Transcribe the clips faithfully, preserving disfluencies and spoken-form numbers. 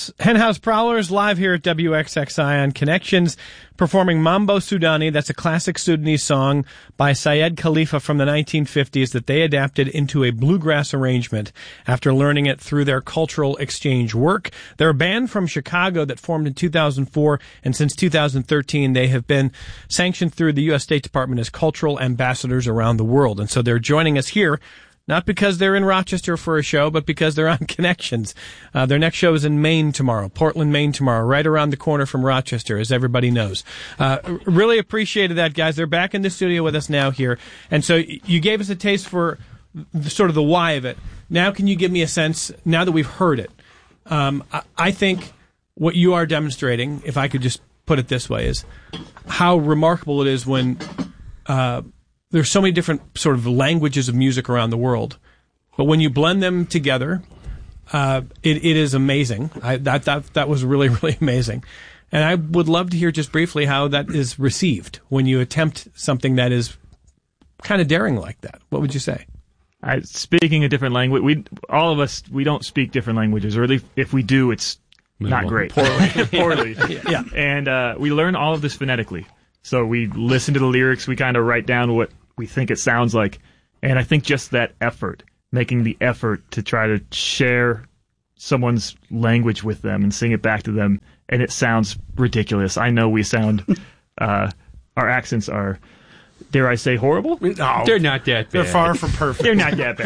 Henhouse, Henhouse Prowlers live here at W X X I on Connections, performing Mambo Sudani. That's a classic Sudanese song by Syed Khalifa from the nineteen fifties that they adapted into a bluegrass arrangement after learning it through their cultural exchange work. They're a band from Chicago that formed in two thousand four, and since two thousand thirteen they have been sanctioned through the U S State Department as cultural ambassadors around the world. And so they're joining us here, not because they're in Rochester for a show, but because they're on Connections. Uh, their next show is in Maine tomorrow, Portland, Maine tomorrow, right around the corner from Rochester, as everybody knows. Uh, really appreciated that, guys. They're back in the studio with us now here. And so you gave us a taste for the, sort of the why of it. Now can you give me a sense, now that we've heard it, um, I, I think what you are demonstrating, if I could just put it this way, is how remarkable it is when uh, there's so many different sort of languages of music around the world, but when you blend them together, uh, it, it is amazing. I, that that that was really really amazing, and I would love to hear just briefly how that is received when you attempt something that is kind of daring like that. What would you say? I, speaking a different language, we all of us we don't speak different languages, or at least if we do, it's not great. Poorly. Poorly. Yeah. And uh, we learn all of this phonetically. So we listen to the lyrics, we kind of write down what we think it sounds like. And I think just that effort, making the effort to try to share someone's language with them and sing it back to them, and it sounds ridiculous. I know we sound, uh, our accents are, dare I say, horrible? No, they're not that bad. They're far from perfect. They're not that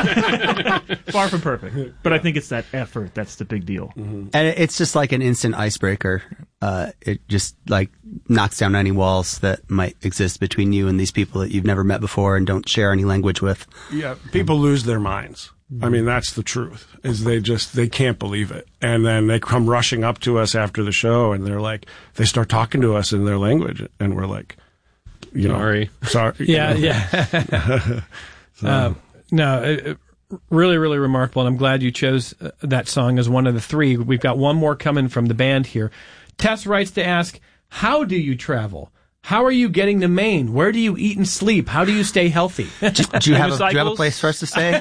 bad. Far from perfect. But I think it's that effort that's the big deal. Mm-hmm. And it's just like an instant icebreaker. Uh, it just like knocks down any walls that might exist between you and these people that you've never met before and don't share any language with. Yeah, people lose their minds. I mean, that's the truth, is they just, they can't believe it. And then they come rushing up to us after the show and they're like, they start talking to us in their language and we're like, you know, sorry. Sorry. Yeah, you know. yeah. so. uh, no, it, really, really remarkable. And I'm glad you chose uh, that song as one of the three. We've got one more coming from the band here. Tess writes to ask, how do you travel? How are you getting to Maine? Where do you eat and sleep? How do you stay healthy? do, do, you have a, do you have a place for us to stay?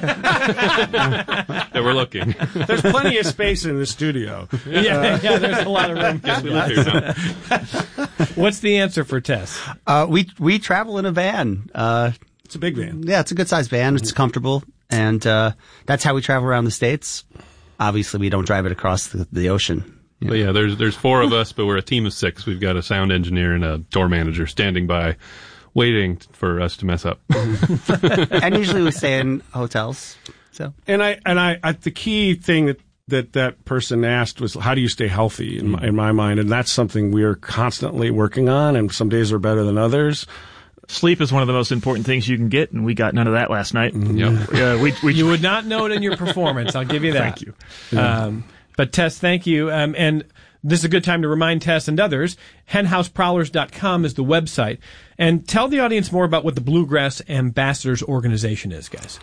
Yeah, we're looking. There's plenty of space in the studio. Yeah, uh, yeah, there's a lot of room. Yes, we live here now. What's the answer for Tess? Uh, we we travel in a van. Uh, it's a big van. Yeah, it's a good sized van. It's comfortable, and uh, that's how we travel around the States. Obviously, we don't drive it across the, the ocean. Yeah. But yeah, there's there's four of us, but we're a team of six. We've got a sound engineer and a tour manager standing by, waiting for us to mess up. And usually we stay in hotels. So and I and I, I the key thing that, that that person asked was, how do you stay healthy? In my, in my mind, and that's something we're constantly working on. And some days are better than others. Sleep is one of the most important things you can get, and we got none of that last night. Yep. Yeah, we, we you would not know it in your performance. I'll give you that. Thank you. Um, But Tess, thank you. Um, and this is a good time to remind Tess and others, hen house prowlers dot com is the website. And tell the audience more about what the Bluegrass Ambassadors organization is, guys.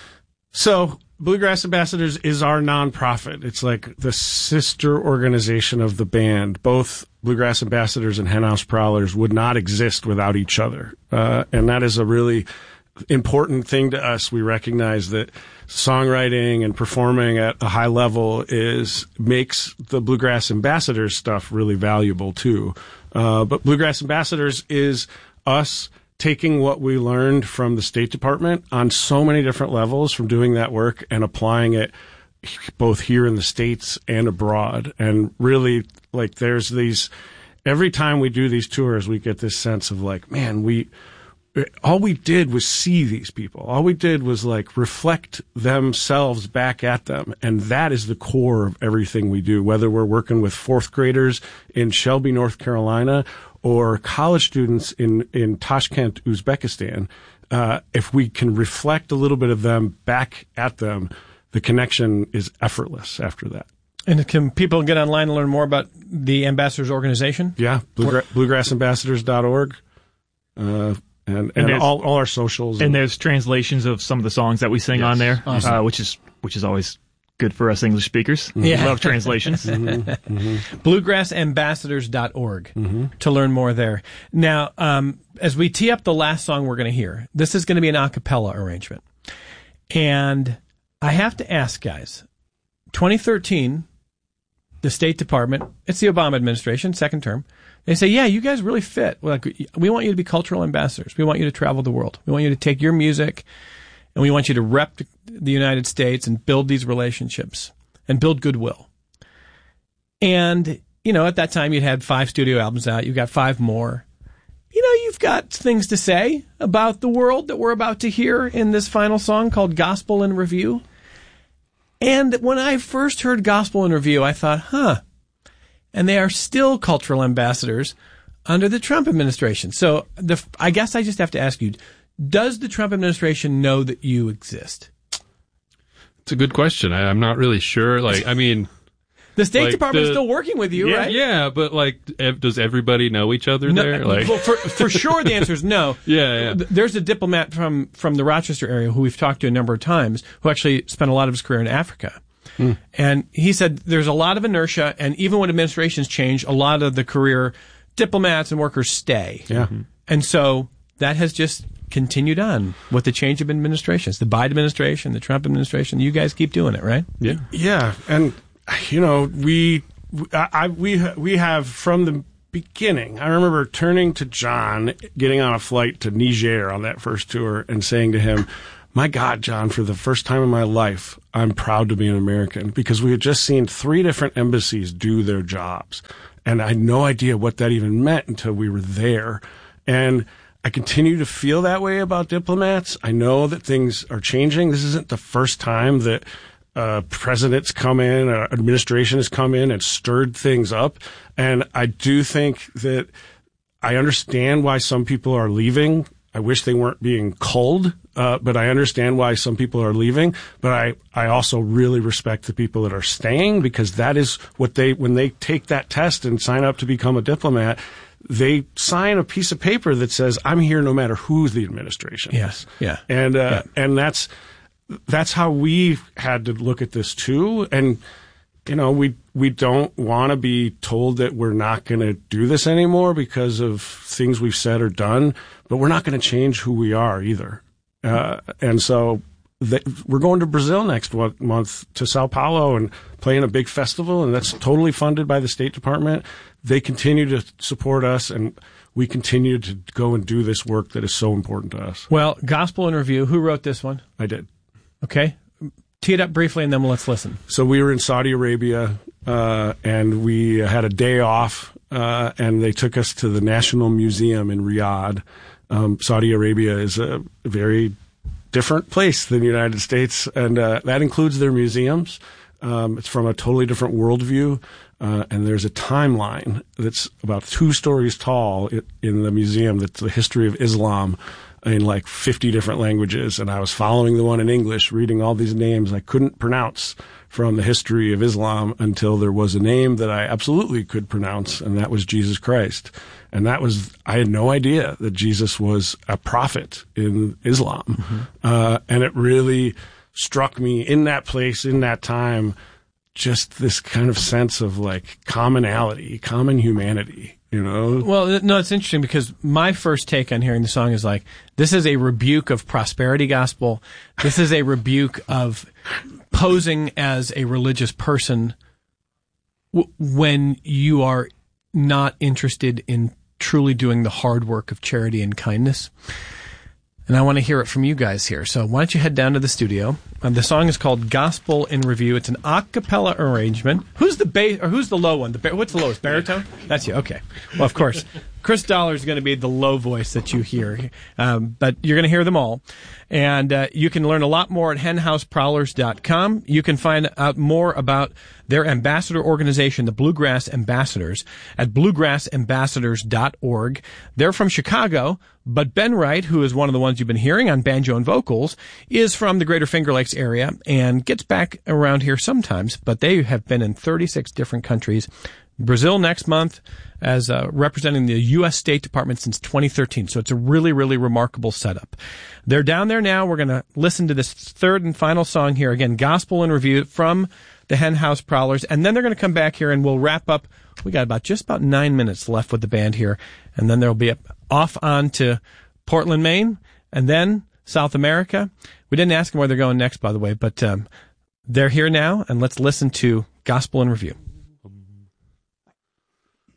So Bluegrass Ambassadors is our nonprofit. It's like the sister organization of the band. Both Bluegrass Ambassadors and Henhouse Prowlers would not exist without each other. Uh, and that is a really important thing to us. We recognize that songwriting and performing at a high level is makes the Bluegrass Ambassadors stuff really valuable too. Uh, but Bluegrass Ambassadors is us taking what we learned from the State Department on so many different levels from doing that work and applying it both here in the States and abroad. And really, like, there's these, every time we do these tours, we get this sense of like, man, we, all we did was see these people. All we did was like reflect themselves back at them. And that is the core of everything we do, whether we're working with fourth graders in Shelby, North Carolina, or college students in, in Tashkent, Uzbekistan. Uh, if we can reflect a little bit of them back at them, the connection is effortless after that. And can people get online and learn more about the Ambassadors organization? Yeah, bluegra- bluegrass ambassadors dot org. Uh, And, and, and all, all our socials. And, and there's translations of some of the songs that we sing yes. on there, awesome. uh, which is which is always good for us English speakers. Mm-hmm. Yeah. Love translations. mm-hmm, mm-hmm. bluegrass ambassadors dot org mm-hmm. to learn more there. Now, um, as we tee up the last song we're going to hear, this is going to be an a cappella arrangement. And I have to ask, guys, twenty thirteen the State Department, it's the Obama administration, second term, they say, yeah, you guys really fit. Like, we want you to be cultural ambassadors. We want you to travel the world. We want you to take your music, and we want you to rep the United States and build these relationships and build goodwill. And, you know, at that time, you'd had five studio albums out. You've got five more. You know, you've got things to say about the world that we're about to hear in this final song called Gospel in Review. And when I first heard Gospel in Review, I thought, huh. And they are still cultural ambassadors under the Trump administration. So the, I guess I just have to ask you, does the Trump administration know that you exist? It's a good question. I, I'm not really sure. Like, I mean... The State like Department the, is still working with you, yeah, right? Yeah, but like, ev- does everybody know each other no, there? Like, well, for, for sure the answer is no. yeah, yeah. There's a diplomat from, from the Rochester area who we've talked to a number of times who actually spent a lot of his career in Africa. Mm. And he said there's a lot of inertia, and even when administrations change, a lot of the career diplomats and workers stay. Yeah. Mm-hmm. And so that has just continued on with the change of administrations. The Biden administration, the Trump administration, you guys keep doing it, right? Yeah. Yeah. And, you know, we, I, I, we, we have from the beginning, I remember turning to John, getting on a flight to Niger on that first tour and saying to him, my God, John, for the first time in my life, I'm proud to be an American, because we had just seen three different embassies do their jobs. And I had no idea what that even meant until we were there. And I continue to feel that way about diplomats. I know that things are changing. This isn't the first time that uh, presidents come in, uh, administration has come in and stirred things up. And I do think that I understand why some people are leaving. I wish they weren't being culled, uh, but I understand why some people are leaving. But I, I also really respect the people that are staying, because that is what they, when they take that test and sign up to become a diplomat, they sign a piece of paper that says, I'm here no matter who's the administration. Yes. Yeah. And, uh, yeah. and that's, that's how we had to look at this too. And, you know, we, we don't want to be told that we're not going to do this anymore because of things we've said or done, but we're not going to change who we are either. Uh, and so th- we're going to Brazil next month, to Sao Paulo, and playing a big festival, and that's totally funded by the State Department. They continue to support us, and we continue to go and do this work that is so important to us. Well, Gospel in Review, who wrote this one? I did. Okay. Tee it up briefly, and then let's listen. So we were in Saudi Arabia, uh, and we had a day off, uh, and they took us to the National Museum in Riyadh. Um, Saudi Arabia is a very different place than the United States, and uh, that includes their museums. Um, it's from a totally different worldview, uh, and there's a timeline that's about two stories tall in the museum that's the history of Islam in like fifty different languages. And I was following the one in English, reading all these names I couldn't pronounce from the history of Islam, until there was a name that I absolutely could pronounce, and that was Jesus Christ. And that was, I had no idea that Jesus was a prophet in Islam. Mm-hmm. Uh, and it really struck me in that place, in that time, just this kind of sense of like commonality, common humanity. You know? Well, no, it's interesting, because my first take on hearing the song is like, this is a rebuke of prosperity gospel. This is a rebuke of posing as a religious person w- when you are not interested in truly doing the hard work of charity and kindness. And I want to hear it from you guys here. So why don't you head down to the studio? Um, the song is called Gospel in Review. It's an a cappella arrangement. Who's the bass, or who's the low one? The bar- what's the lowest? Baritone? That's you. Okay. Well, of course, Chris Dollar is going to be the low voice that you hear, um, but you're going to hear them all. And uh, you can learn a lot more at hen house prowlers dot com. You can find out more about their ambassador organization, the Bluegrass Ambassadors, at bluegrass ambassadors dot org. They're from Chicago, but Ben Wright, who is one of the ones you've been hearing on banjo and vocals, is from the Greater Finger Lakes area and gets back around here sometimes, but they have been in thirty-six different countries. Brazil next month, as uh, representing the U S State Department since twenty thirteen. So it's a really, really remarkable setup. They're down there now. We're going to listen to this third and final song here. Again, Gospel in Review from the Hen House Prowlers. And then they're going to come back here and we'll wrap up. We got about just about nine minutes left with the band here. And then they'll be off on to Portland, Maine, and then South America. We didn't ask them where they're going next, by the way, but um, they're here now. And let's listen to Gospel in Review.